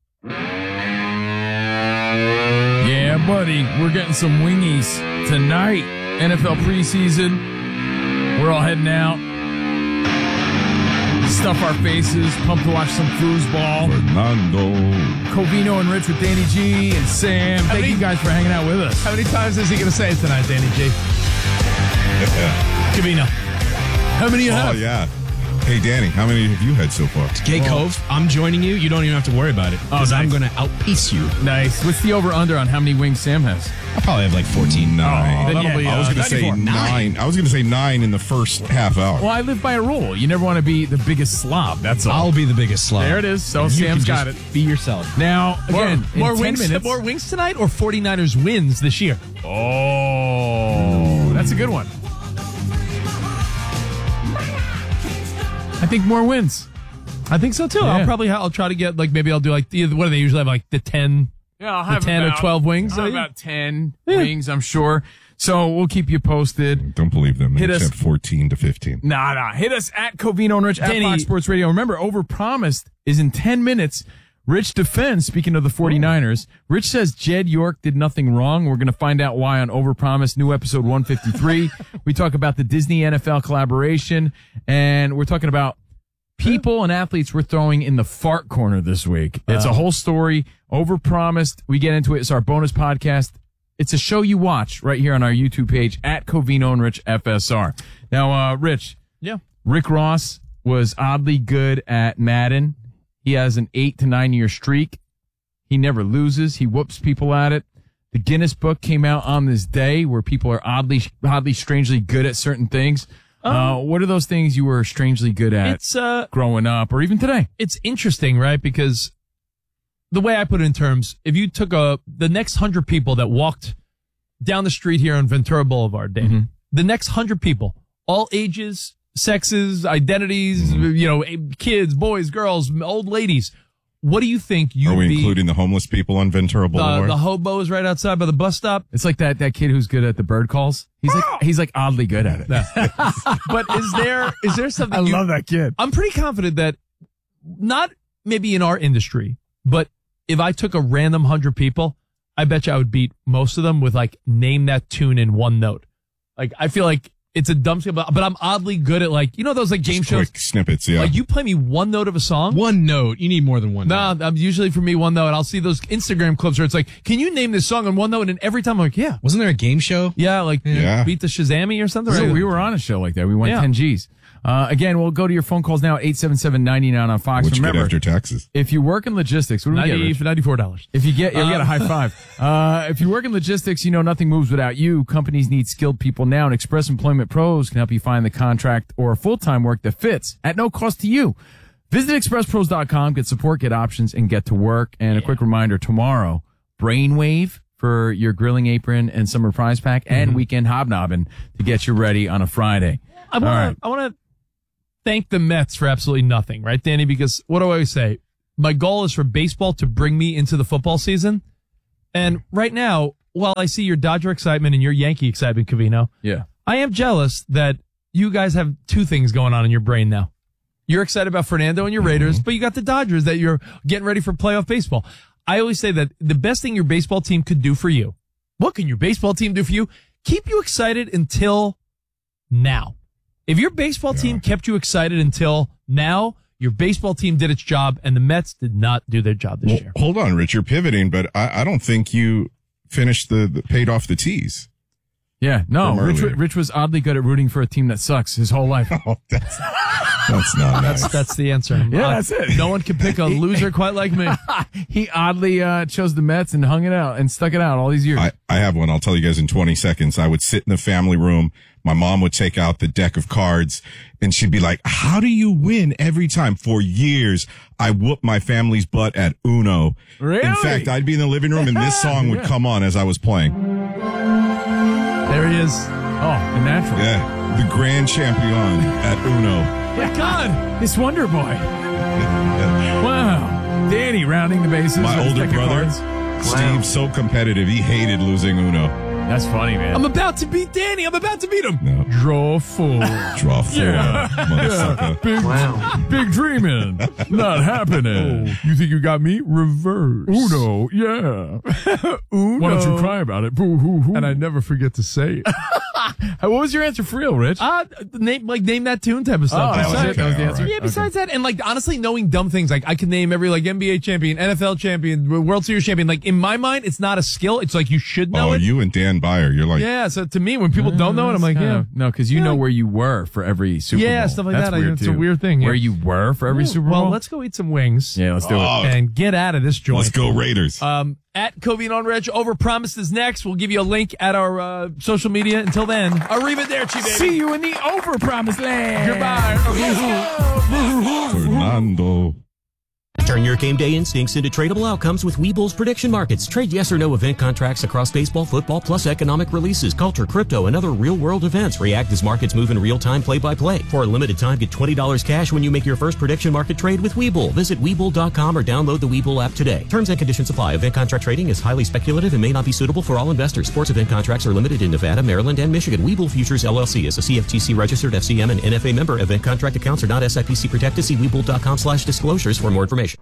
Yeah, buddy, we're getting some wingies tonight. NFL preseason. We're all heading out. Stuff our faces, pumped to watch some foosball. Fernando. Covino and Rich with Danny G and Sam. Thank you guys for hanging out with us. How many times is he going to say it tonight, Danny G? Covino. How many you have? Oh, yeah. Hey, Danny, how many have you had so far? Gay Cove, I'm joining you. You don't even have to worry about it. Because I'm going to outpace you. Nice. What's the over-under on how many wings Sam has? I'll probably have like 14. Nine. That'll be, I was going to say 9. I was going to say 9 in the first half hour. Well, I live by a rule. You never want to be the biggest slob. That's all. I'll be the biggest slob. There it is. So You Sam's can got just it. Be yourself. Now, again, more in 10 wings, minutes. more wings tonight or 49ers wins this year? Oh, that's a good one. I think more wins. I think so too. Yeah. I'll try to get maybe I'll do what do they usually have, like the 10? Yeah, I'll have 10 or 12 wings. I'll have about 10 wings, I'm sure. So we'll keep you posted. Don't believe them. Hit They us. said 14 to 15. Nah. Hit us at Covino and Rich at Danny. Fox Sports Radio. Remember, Overpromised is in 10 minutes. Rich defends, speaking of the 49ers. Rich says Jed York did nothing wrong. We're going to find out why on Overpromised, new episode 153. We talk about the Disney NFL collaboration, and we're talking about people and athletes we're throwing in the fart corner this week. It's a whole story. Overpromised. We get into it. It's our bonus podcast. It's a show you watch right here on our YouTube page at Covino and Rich FSR. Now, Rich. Yeah. Rick Ross was oddly good at Madden. He has an 8 to 9 year streak. He never loses. He whoops people at it. The Guinness Book came out on this day where people are oddly, strangely good at certain things. What are those things you were strangely good at growing up or even today? It's interesting, right? Because the way I put it in terms, if you took the next 100 people that walked down the street here on Ventura Boulevard, Danny, the next 100 people, all ages, sexes, identities, kids, boys, girls, old ladies, what do you think you'd be? Are we including the homeless people on Ventura Boulevard? The hobos right outside by the bus stop? It's like that kid who's good at the bird calls. He's like oddly good at it. But is there something? I love that kid. I'm pretty confident that not maybe in our industry, but if I took a random 100 people, I bet you I would beat most of them with name that tune in one note. I feel like it's a dumb skill, but I'm oddly good at those game shows. Quick snippets, yeah. You play me one note of a song. One note. You need more than one note. I'm usually for me one note. I'll see those Instagram clips where it's can you name this song on one note? And every time I'm yeah. Wasn't there a game show? Yeah, Beat the Shazammy or something? So we were on a show like that. We won 10 G's. Again, we'll go to your phone calls now, 877-99 on Fox. Which Remember, get after taxes. If you work in logistics, what do we get, Rich? For $94. If you get, we got a high five. If you work in logistics, nothing moves without you. Companies need skilled people now, and Express Employment Pros can help you find the contract or full-time work that fits at no cost to you. Visit expresspros.com, get support, get options, and get to work. And a quick reminder, tomorrow, Brainwave for your grilling apron and summer prize pack, and weekend hobnobbing to get you ready on a Friday. I want to thank the Mets for absolutely nothing, right, Danny? Because what do I always say? My goal is for baseball to bring me into the football season. And right now, while I see your Dodger excitement and your Yankee excitement, Covino, I am jealous that you guys have two things going on in your brain now. You're excited about Fernando and your Raiders, but you got the Dodgers that you're getting ready for playoff baseball. I always say that the best thing your baseball team could do for you, what can your baseball team do for you? Keep you excited until now. If your baseball team kept you excited until now, your baseball team did its job, and the Mets did not do their job this year. Hold on, Rich, you're pivoting, but I don't think you finished the paid off the tees. Yeah, no, Rich was oddly good at rooting for a team that sucks his whole life. Oh, that's not nice. That's the answer. Yeah, that's it. No one can pick a loser quite like me. He oddly chose the Mets and hung it out and stuck it out all these years. I have one. I'll tell you guys in 20 seconds. I would sit in the family room. My mom would take out the deck of cards and she'd be like, how do you win every time? For years, I whooped my family's butt at Uno. Really? In fact, I'd be in the living room and this song would come on as I was playing. There he is. Oh, the natural. Yeah, the grand champion at Uno. Yeah, God, this Wonder Boy. Wow. Danny rounding the bases. My older brother, Steve, so competitive. He hated losing Uno. That's funny, man. I'm about to beat Danny. I'm about to beat him. No. Draw full. Draw full, motherfucker. Big dreaming. Not happening. Oh. You think you got me? Reverse. Uno, yeah. Uno. Why don't you cry about it? Boo-hoo-hoo. And I never forget to say it. What was your answer for real, Rich? Name that tune type of stuff. That was the answer. Yeah, besides that, and honestly, knowing dumb things, I could name every NBA champion, NFL champion, World Series champion. In my mind, it's not a skill. It's you should know it. Oh, you and Dan Byer, you're like. Yeah, so to me, when people don't know it, I'm like, yeah. No, because you know where you were for every Super Bowl. Yeah, stuff like that. It's a weird thing. Where you were for every Super Bowl? Well, let's go eat some wings. Yeah, let's do it. And get out of this joint. Let's go Raiders. At Covino and Reg, Overpromised is next. We'll give you a link at our social media. Until then, arrivederci, baby. See you in the Overpromised land. Goodbye. Fernando. Turn your game day instincts into tradable outcomes with Webull's prediction markets. Trade yes or no event contracts across baseball, football, plus economic releases, culture, crypto, and other real-world events. React as markets move in real time, play-by-play. For a limited time, get $20 cash when you make your first prediction market trade with Webull. Visit Webull.com or download the Webull app today. Terms and conditions apply. Event contract trading is highly speculative and may not be suitable for all investors. Sports event contracts are limited in Nevada, Maryland, and Michigan. Webull Futures, LLC is a CFTC-registered FCM and NFA member. Event contract accounts are not SIPC protected. See Webull.com/disclosures for more information.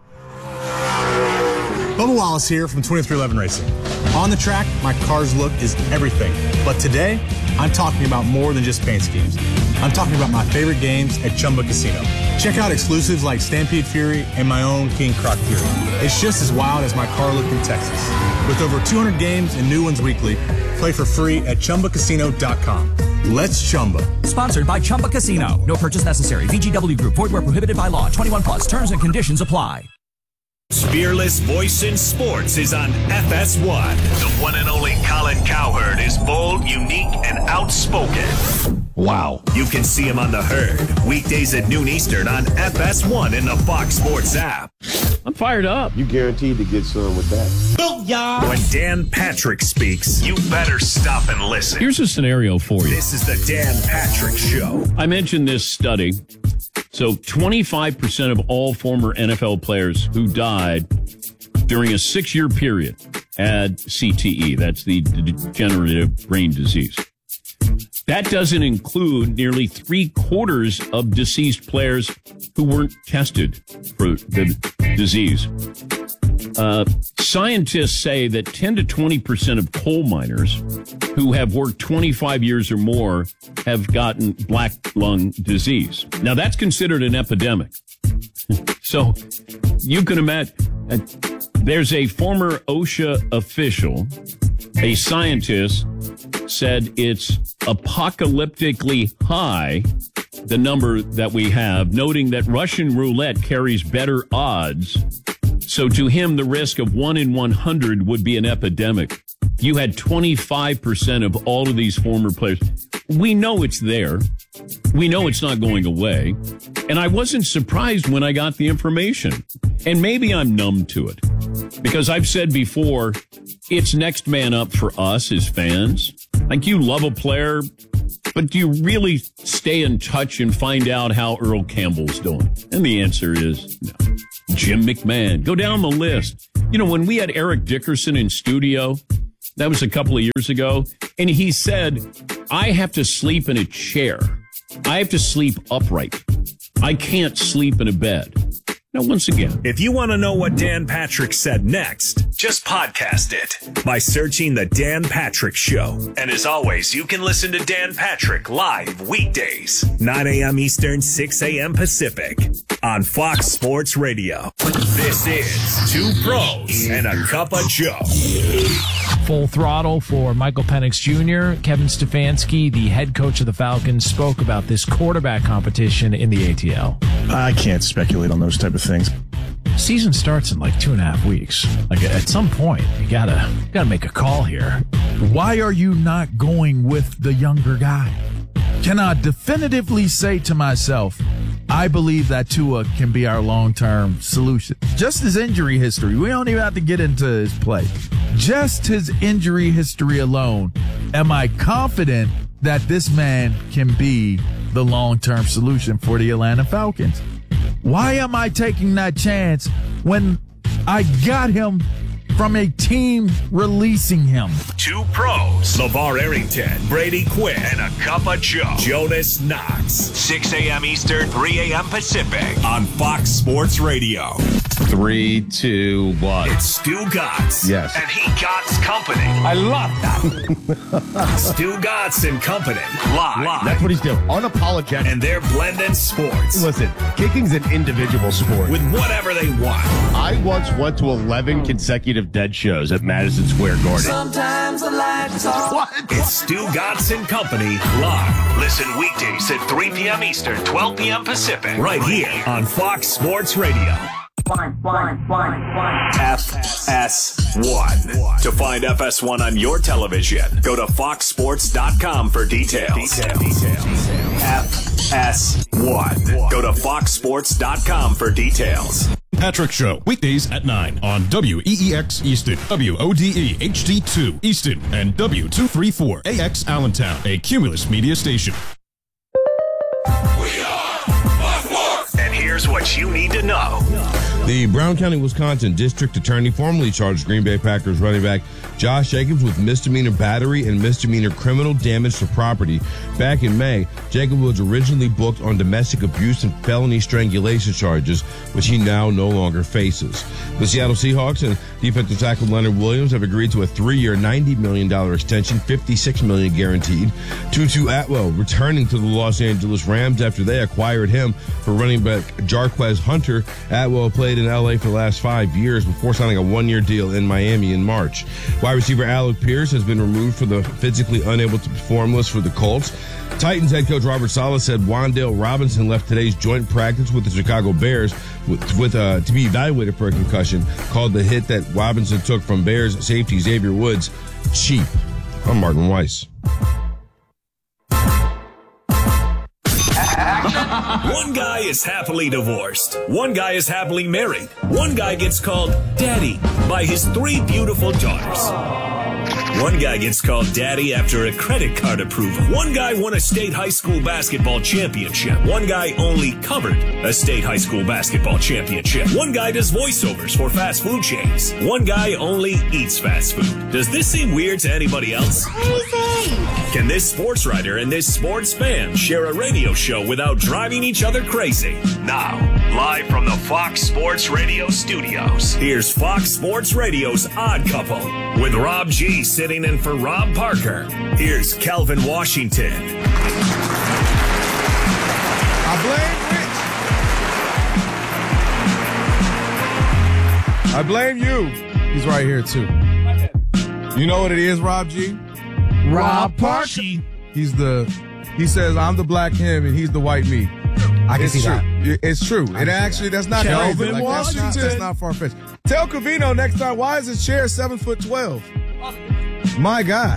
Bubba Wallace here from 2311 Racing. On the track, my car's look is everything. But today, I'm talking about more than just paint schemes. I'm talking about my favorite games at Chumba Casino. Check out exclusives like Stampede Fury and my own King Croc Fury. It's just as wild as my car look in Texas. With over 200 games and new ones weekly, play for free at ChumbaCasino.com. Let's Chumba. Sponsored by Chumba Casino. No purchase necessary. VGW Group. Void where prohibited by law. 21 plus. Terms and conditions apply. Fearless voice in sports is on FS1. The one and only Colin Cowherd is bold, unique, and outspoken. Wow. You can see him on The Herd, weekdays at noon Eastern on FS1 in the Fox Sports app. I'm fired up. You guaranteed to get some with that. Booyah! When Dan Patrick speaks, you better stop and listen. Here's a scenario for you. This is the Dan Patrick Show. I mentioned this study. So 25% of all former NFL players who died during a 6-year period had CTE. That's the degenerative brain disease. That doesn't include nearly 3/4 of deceased players who weren't tested for the disease. Scientists say that 10 to 20% of coal miners who have worked 25 years or more have gotten black lung disease. Now, that's considered an epidemic. So you can imagine there's a former OSHA official, a scientist, said it's apocalyptically high, the number that we have, noting that Russian roulette carries better odds. So to him, the risk of 1 in 100 would be an epidemic. You had 25% of all of these former players. we know it's there. We know it's not going away. And I wasn't surprised when I got the information. And maybe I'm numb to it. Because I've said before, it's next man up for us as fans. Like, you love a player, but do you really stay in touch and find out how Earl Campbell's doing? And the answer is no. Jim McMahon. Go down the list. You know, when we had Eric Dickerson in studio, that was a couple of years ago, and he said, I have to sleep in a chair. I have to sleep upright. I can't sleep in a bed. Now, once again, if you want to know what Dan Patrick said next, just podcast it by searching The Dan Patrick Show. And as always, you can listen to Dan Patrick live weekdays, 9 a.m. Eastern, 6 a.m. Pacific on Fox Sports Radio. This is Two Pros and a Cup of Joe. Full throttle for Michael Penix Jr. Kevin Stefanski, the head coach of the Falcons, spoke about this quarterback competition in the ATL. I can't speculate on those type of things. Season starts in like 2.5 weeks. Like, at some point, you gotta make a call here. Why are you not going with the younger guy? Can I definitively say to myself, I believe that Tua can be our long-term solution? Just his injury history. We don't even have to get into his play. Just his injury history alone. Am I confident that this man can be the long-term solution for the Atlanta Falcons? Why am I taking that chance when I got him from a team releasing him? Two Pros, LeVar Arrington, Brady Quinn, and a Cup of Joe, Jonas Knox. 6 a.m. Eastern, 3 a.m. Pacific on Fox Sports Radio. 3, 2, 1. It's Stu Gatz. Yes. And he Gatz Company. I love that. Stu Gatz and Company. Live. That's what he's doing. Unapologetic. And they're blending sports. Listen, kicking's an individual sport. With whatever they want. I once went to 11 consecutive Dead shows at Madison Square Garden. Sometimes the lights off. What? It's Stu Gatz and Company live. Listen weekdays at 3 p.m. Eastern, 12 p.m. Pacific. Right here on Fox Sports Radio. FS1. To find FS1 on your television, go to foxsports.com for details. FS1. Go to foxsports.com for details. Patrick Show, weekdays at 9 on WEEX Easton, WODE HD2 Easton, and W234AX Allentown, a Cumulus media station. And here's what you need to know. The Brown County, Wisconsin District Attorney formally charged Green Bay Packers running back Josh Jacobs with misdemeanor battery and misdemeanor criminal damage to property. Back in May, Jacobs was originally booked on domestic abuse and felony strangulation charges, which he now no longer faces. The Seattle Seahawks and defensive tackle Leonard Williams have agreed to a 3-year, $90 million extension, $56 million guaranteed. Tutu Atwell returning to the Los Angeles Rams after they acquired him for running back Jarquez Hunter. Atwell played in L.A. for the last 5 years before signing a 1-year deal in Miami in March. Wide receiver Alec Pierce has been removed from the physically unable to perform list for the Colts. Titans head coach Robert Saleh said Wan'Dale Robinson left today's joint practice with the Chicago Bears to be evaluated for a concussion. Called the hit that Robinson took from Bears safety Xavier Woods cheap. I'm Martin Weiss. One guy is happily divorced. One guy is happily married. One guy gets called daddy by his 3 beautiful daughters. One guy gets called daddy after a credit card approval. One guy won a state high school basketball championship. One guy only covered a state high school basketball championship. One guy does voiceovers for fast food chains. One guy only eats fast food. Does this seem weird to anybody else? Crazy. Can this sports writer and this sports fan share a radio show without driving each other crazy? Now, live from the Fox Sports Radio studios, here's Fox Sports Radio's Odd Couple with Rob G sitting in for Rob Parker. Here's Kelvin Washington. I blame you. He's right here, too. You know what it is, Rob G? Rob Parker. He says, I'm the black him and he's the white me. I can see that. It's true. And actually, that's not crazy. Like, that's not far-fetched. Tell Covino next time, why is his chair 7'12"? My gosh.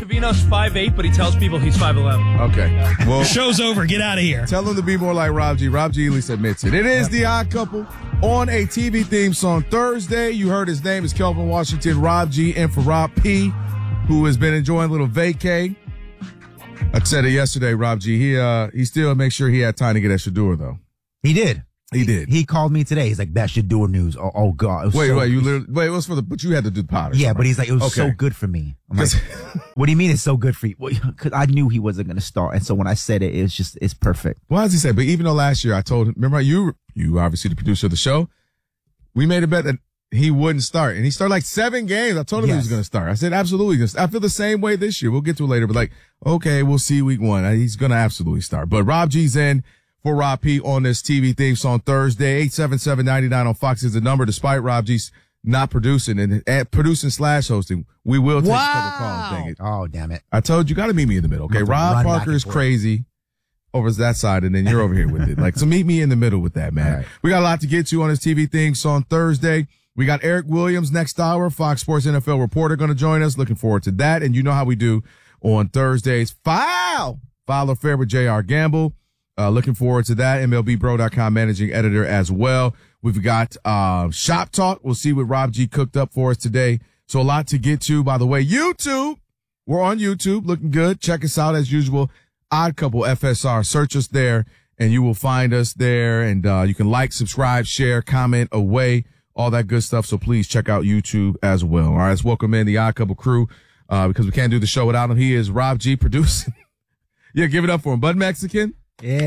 Covino's 5'8", but he tells people he's 5'11". Okay. Well, the show's over. Get out of here. Tell him to be more like Rob G. Rob G at least admits it. It is The Odd Couple on a TV theme song Thursday. You heard his name is Kelvin Washington. Rob G in for Rob P, who has been enjoying a little vacay. I said it yesterday, Rob G. He still makes sure he had time to get at Shador, though. He did. He did. He called me today. He's like, that Shador news. Oh God. Wait, it was but you had to do the powder. Yeah, but he's like, it was so good for me. I'm like, what do you mean it's so good for you? Because I knew he wasn't going to start. And so when I said it, it's perfect. Well, as he said, but even though last year I told him, remember you obviously the producer of the show, we made a bet that he wouldn't start. And he started like 7 games. I told him he was going to start. I said, absolutely. I feel the same way this year. We'll get to it later, but like, okay, we'll see week 1. He's going to absolutely start. But Rob G's in for Rob P on this TV theme song Thursday. 877-99 on Fox is the number. Despite Rob G's not producing and producing / hosting, we will take a couple calls. Dang it. Oh, damn it. I told you, got to meet me in the middle. Okay. Rob Parker is crazy over that side, and then you're over here with it. Like, so meet me in the middle with that, man. Right. We got a lot to get to on this TV theme song Thursday. We got Eric Williams next hour, Fox Sports NFL reporter, going to join us. Looking forward to that. And you know how we do on Thursdays. File Affair with J.R. Gamble. Looking forward to that. MLBBro.com managing editor as well. We've got Shop Talk. We'll see what Rob G cooked up for us today. So a lot to get to. By the way, YouTube. We're on YouTube. Looking good. Check us out as usual. Odd Couple FSR. Search us there, and you will find us there. And you can like, subscribe, share, comment away, all that good stuff. So please check out YouTube as well. All right, let's welcome in the Odd Couple crew because we can't do the show without him. He is Rob G producing. Yeah, give it up for him. Bud Mexican.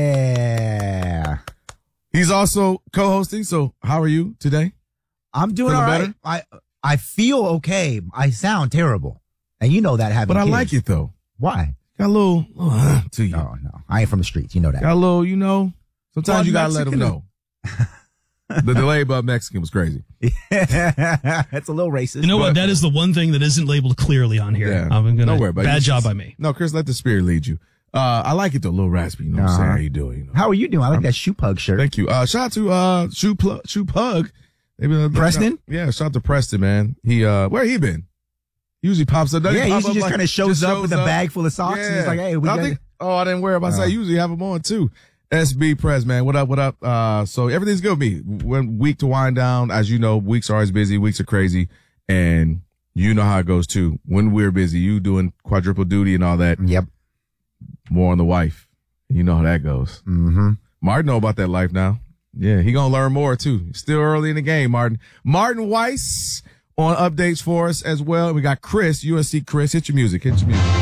Yeah. He's also co-hosting. So how are you today? I'm doing all right. Better? I feel okay. I sound terrible. And you know that having But I kids. like it though. Why? Got a little to you. No. I ain't from the streets. You know that. Got a little, sometimes you got to let them know. The delay above Mexican was crazy. That's a little racist. You know what? That is the one thing that isn't labeled clearly on here. Yeah. Don't worry about it. Bad job by me. No, Chris, let the spirit lead you. I like it though, a little raspy. You know what I'm saying? How you doing? How are you doing? I like that Shoe Pug shirt. Thank you. Shout out to Shoe Pug. Preston? Yeah, shout out to Preston, man. He where he been? Usually pops up. Yeah, he usually just kind of shows up with a bag full of socks. And he's like, hey, I didn't wear them. I usually have them on too. SB Press, man. What up? So everything's good with me. When week to wind down, as you know, weeks are always busy. Weeks are crazy. And you know how it goes too. When we're busy, you doing quadruple duty and all that. Yep. More on the wife. You know how that goes. Mm-hmm. Martin know about that life now. Yeah, he gonna learn more too. Still early in the game, Martin. Martin Weiss on updates for us as well. We got Chris, USC Chris. Hit your music. In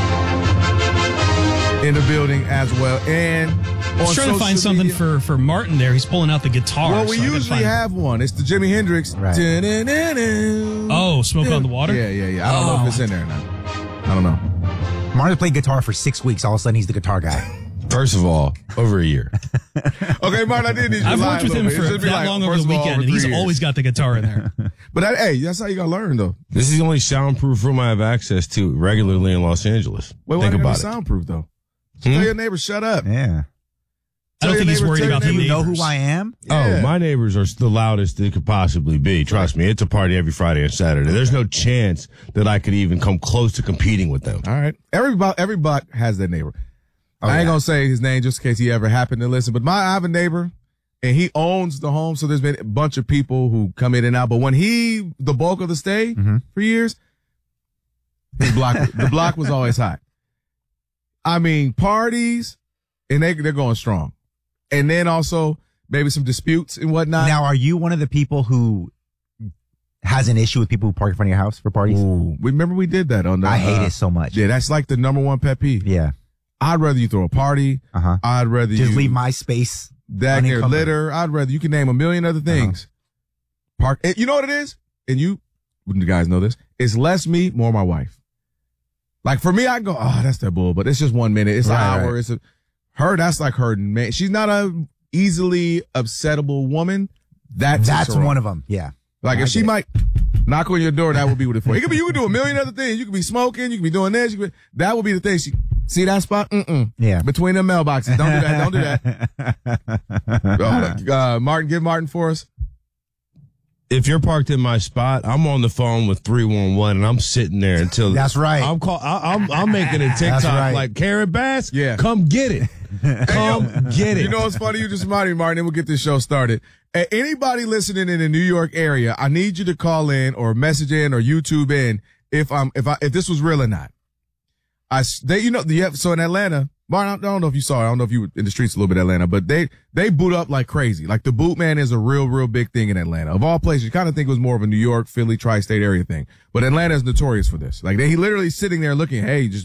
the building as well. And I was trying to find something for Martin there. He's pulling out the guitar. Well, we usually have one. It's the Jimi Hendrix. Right. Oh, Smoke on the Water? Yeah. I don't know if it's in there or not. I don't know. Martin played guitar for 6 weeks. All of a sudden, he's the guitar guy. First of all, over a year. Okay, Martin, I did need you. I've worked with him for that long over the weekend, and he's always got the guitar in there. But that's how you gotta learn, though. This is the only soundproof room I have access to regularly in Los Angeles. Wait, Think why about it. Soundproof, though. Tell your neighbor, shut up. Yeah. I don't think he's worried about the neighbors. You know who I am? Oh, my neighbors are the loudest they could possibly be. Trust me, it's a party every Friday and Saturday. There's no chance that I could even come close to competing with them. All right. Every buck has that neighbor. I ain't gonna say his name just in case he ever happened to listen, but I have a neighbor and he owns the home. So there's been a bunch of people who come in and out, but when the bulk of the stay for years, the block was always hot. I mean, parties and they're going strong. And then also maybe some disputes and whatnot. Now, are you one of the people who has an issue with people who park in front of your house for parties? Ooh, remember we did that on the, I hate it so much. Yeah, that's like the number one pet peeve. Yeah. I'd rather you throw a party. I'd rather just you leave my space. That there, litter. I'd rather you can name a million other things. Park. You know what it is? And you guys know this. It's less me, more my wife. Like for me, I go, that's that bull, but it's just 1 minute. It's an hour. Right. It's her. That's like her. Man, she's not a easily upsettable woman. That's one of them. Yeah. Like if she might knock on your door, that would be what it's for. It could be, you could do a million other things. You could be smoking. You could be doing this. That would be the thing. See that spot? Yeah. Between them mailboxes. Don't do that. Martin, give Martin for us. if you're parked in my spot, I'm on the phone with 311 and I'm sitting there until That's right. I'm making a TikTok right. like Karen Bass. Yeah, come get it. Come get it. You know what's funny? You just reminded me, Martin, and we'll get this show started. Anybody listening in the New York area, I need you to call in or message in or YouTube in if this was real or not. So in Atlanta, Martin, I don't know if you saw it. I don't know if you were in the streets a little bit in Atlanta, but they boot up like crazy. Like the boot man is a real big thing in Atlanta. Of all places, you kind of think it was more of a New York, Philly, tri-state area thing. But Atlanta is notorious for this. Like he literally sitting there looking, hey, just